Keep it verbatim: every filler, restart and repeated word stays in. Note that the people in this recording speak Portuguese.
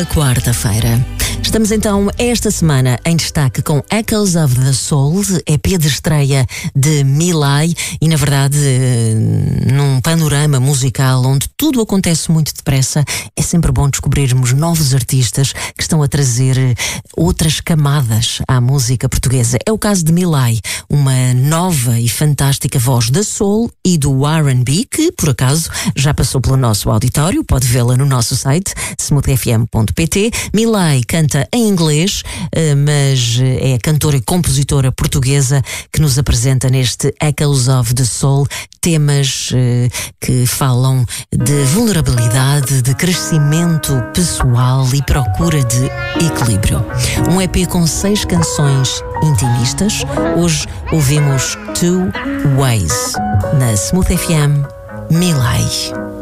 boa quarta-feira. Estamos então esta semana em destaque com Echoes of the Soul, E P de estreia de Milay, e na verdade num panorama musical onde tudo acontece muito depressa, é sempre bom descobrirmos novos artistas que estão a trazer outras camadas à música portuguesa. É o caso de Milay, uma nova e fantástica voz da soul e do R and B que, por acaso, já passou pelo nosso auditório, pode vê-la no nosso site smooth f m ponto p t. Milay canta em inglês, mas é cantora e compositora portuguesa que nos apresenta neste Echoes of the Soul temas que falam de vulnerabilidade, de crescimento pessoal e procura de equilíbrio. Um E P com seis canções intimistas. Hoje ouvimos Two Ways na Smooth F M, Milay.